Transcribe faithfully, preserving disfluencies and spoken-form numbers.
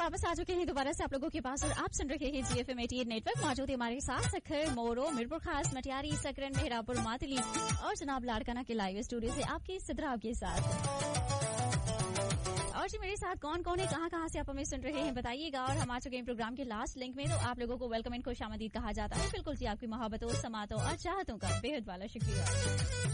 वापस आ चुके हैं दोबारा से आप लोगों के पास और आप सुन रहे हैं जीएफएम अठासी नेटवर्क। मौजूद है हमारे साथ सखर, मोरो, मीरपुर खास, मटियारी, सकरन, मेहरापुर, मातली और जनाब लाड़काना के लाइव स्टूडियो से आपके सिद्रा आपके साथ। और जी मेरे साथ कौन कौन है, कहां कहां से आप हमें सुन रहे हैं बताइएगा। और हम आ चुके हैं प्रोग्राम के लास्ट लिंक में, तो आप लोगों को वेलकम एंड खुशामदीद कहा जाता है। बिल्कुल जी, आपकी मोहब्बतों, समातों और चाहतों का बेहद वाला शुक्रिया।